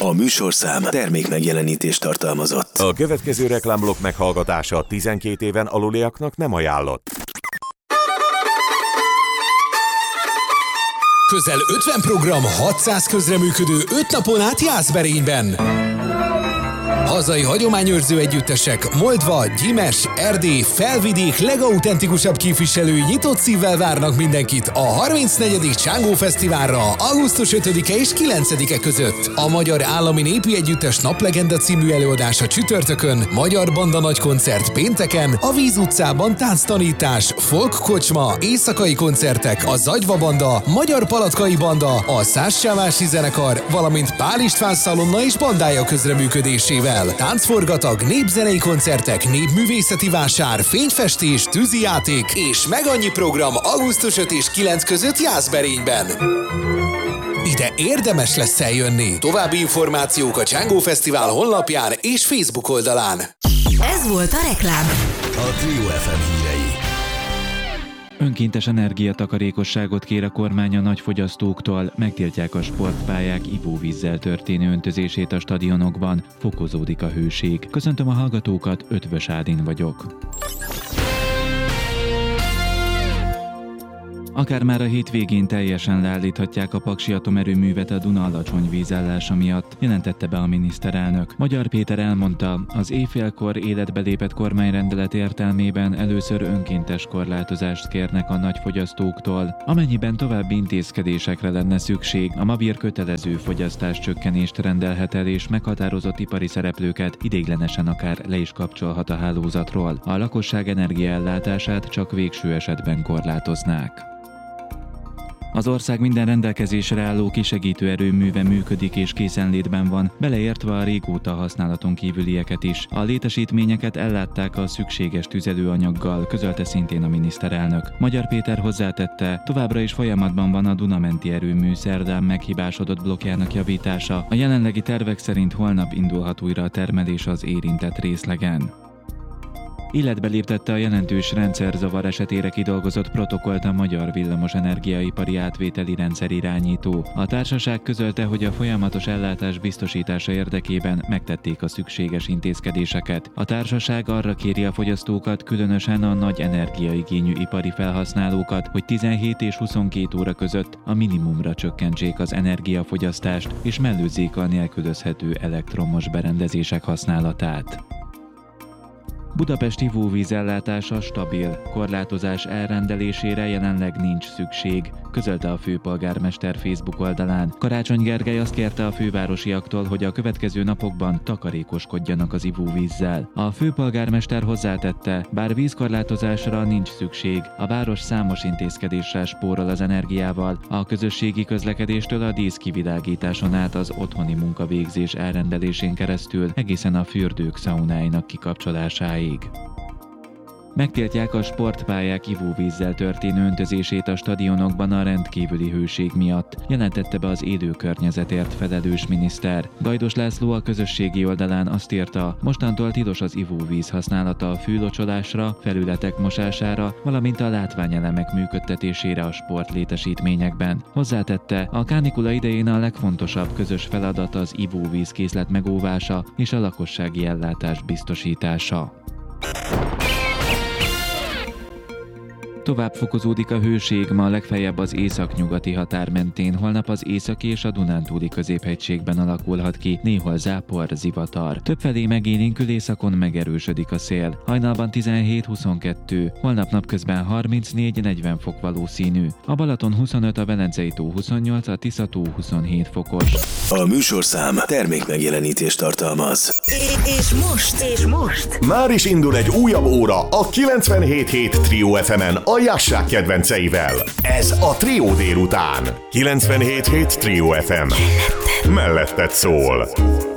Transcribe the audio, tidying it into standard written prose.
A műsorszám termék megjelenítést tartalmazott. A következő reklámblokk meghallgatása 12 éven aluliaknak nem ajánlott. Közel 50 program, 600 közreműködő 5 napon át Jászberényben. Hazai hagyományőrző együttesek Moldva, Gyimes, Erdély, Felvidék legautentikusabb képviselői nyitott szívvel várnak mindenkit a 34. Csángó Fesztiválra augusztus 5-e és 9-e között. A Magyar Állami Népi Együttes Naplegenda című előadása csütörtökön, Magyar Banda nagykoncert pénteken, a Víz utcában tánctanítás, folk kocsma, éjszakai koncertek, a Zagyva Banda, Magyar Palatkai Banda, a Szássávvási zenekar, valamint Pál István szalonna és bandája közreműködésével. Táncforgatag, népzenei koncertek, népművészeti vásár, fényfestés, tűzijáték és meg annyi program augusztus 5 és 9 között Jászberényben. Ide érdemes lesz eljönni. További információk a Csángó Fesztivál honlapján és Facebook oldalán. Ez volt a reklám. A Trio FM hírei. Önkéntes energiatakarékosságot kér a kormány a nagyfogyasztóktól, megtiltják a sportpályák ivóvízzel történő öntözését a stadionokban, fokozódik a hőség. Köszöntöm a hallgatókat, Ötvös Ádin vagyok. Akár már a hétvégén teljesen leállíthatják a Paksi atomerőművet a Duna alacsony vízállása miatt, jelentette be a miniszterelnök. Magyar Péter elmondta, az éjfélkor életbe lépett kormányrendelet értelmében először önkéntes korlátozást kérnek a nagyfogyasztóktól. Amennyiben további intézkedésekre lenne szükség, a Mabir kötelező fogyasztáscsökkenést rendelhet el és meghatározott ipari szereplőket ideiglenesen akár le is kapcsolhat a hálózatról. A lakosság energiaellátását csak végső esetben korlátoznák. Az ország minden rendelkezésre álló kisegítő erőműve működik és készenlétben van, beleértve a régóta használaton kívülieket is. A létesítményeket ellátták a szükséges tüzelőanyaggal, közölte szintén a miniszterelnök. Magyar Péter hozzátette, továbbra is folyamatban van a Dunamenti erőmű szerdán meghibásodott blokkjának javítása. A jelenlegi tervek szerint holnap indulhat újra a termelés az érintett részlegen. Életbe léptette a jelentős rendszerzavar esetére kidolgozott protokollt a Magyar Villamos Energiaipari Átvételi Rendszer irányító. A társaság közölte, hogy a folyamatos ellátás biztosítása érdekében megtették a szükséges intézkedéseket. A társaság arra kéri a fogyasztókat, különösen a nagy energiaigényű ipari felhasználókat, hogy 17 és 22 óra között a minimumra csökkentsék az energiafogyasztást és mellőzzék a nélkülözhető elektromos berendezések használatát. Budapest ivóvíz ellátása stabil, korlátozás elrendelésére jelenleg nincs szükség, közölte a főpolgármester Facebook oldalán. Karácsony Gergely azt kérte a fővárosiaktól, hogy a következő napokban takarékoskodjanak az ivóvízzel. A főpolgármester hozzátette, bár vízkorlátozásra nincs szükség, a város számos intézkedéssel spórol az energiával, a közösségi közlekedéstől a díszkivilágításon át az otthoni munkavégzés elrendelésén keresztül egészen a fürdők szaunáinak kikapcsolásáig. Megtiltják a sportpályák ivóvízzel történő öntözését a stadionokban a rendkívüli hőség miatt, jelentette be az élő környezetért felelős miniszter. Gajdos László a közösségi oldalán azt írta, mostantól tilos az ivóvíz használata a fűlocsolásra, felületek mosására, valamint a látványelemek működtetésére a sportlétesítményekben. Hozzátette, a kánikula idején a legfontosabb közös feladat az ivóvízkészlet megóvása és a lakossági ellátás biztosítása. Tovább fokozódik a hőség, ma legfeljebb az északnyugati határ mentén, holnap az északi és a Dunántúli középhegységben alakulhat ki, néhol zápor, zivatar. Többfelé megélénkül, északon megerősödik a szél. Hajnalban 17-22, holnap napközben 34-40 fok valószínű. A Balaton 25, a Velencei-tó 28, a Tisza-tó 27 fokos. A műsorszám termék megjelenítést tartalmaz. És most. Már is indul egy újabb óra a 97.7 Trio FM-en a Jassák kedvenceivel. Ez a Trio délután. 97.7 Trio FM. Melletted szól.